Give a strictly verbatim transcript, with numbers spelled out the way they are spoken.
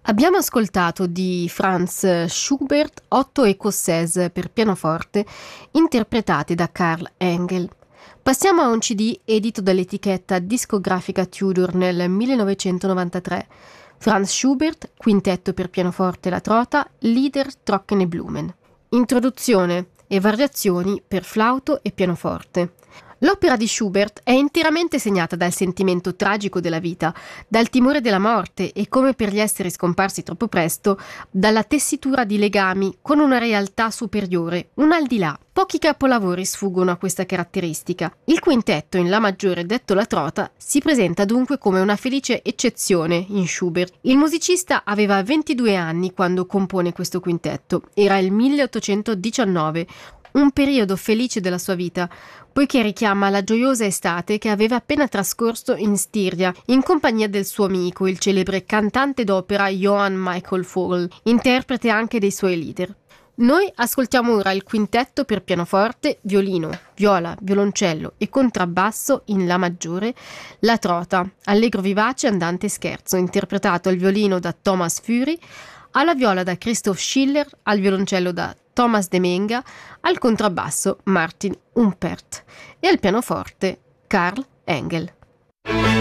Abbiamo ascoltato di Franz Schubert otto écossaises per pianoforte interpretate da Karl Engel. Passiamo a un C D edito dall'etichetta discografica Tudor nel millenovecentonovantatré. Franz Schubert, quintetto per pianoforte La Trota, Lieder Trockene Blumen. Introduzione e variazioni per flauto e pianoforte. L'opera di Schubert è interamente segnata dal sentimento tragico della vita, dal timore della morte e, come per gli esseri scomparsi troppo presto, dalla tessitura di legami con una realtà superiore, un al di là. Pochi capolavori sfuggono a questa caratteristica. Il quintetto in La maggiore, detto La Trota, si presenta dunque come una felice eccezione in Schubert. Il musicista aveva ventidue anni quando compone questo quintetto. Era il milleottocentodiciannove, un periodo felice della sua vita, poiché richiama la gioiosa estate che aveva appena trascorso in Stiria, in compagnia del suo amico, il celebre cantante d'opera Johann Michael Vogl, interprete anche dei suoi lieder. Noi ascoltiamo ora il quintetto per pianoforte, violino, viola, violoncello e contrabbasso in La maggiore, La Trota, allegro vivace andante scherzo, interpretato al violino da Thomas Fury, alla viola da Christoph Schiller, al violoncello da Thomas De Menga, al contrabbasso Martin Humpert e al pianoforte Karl Engel.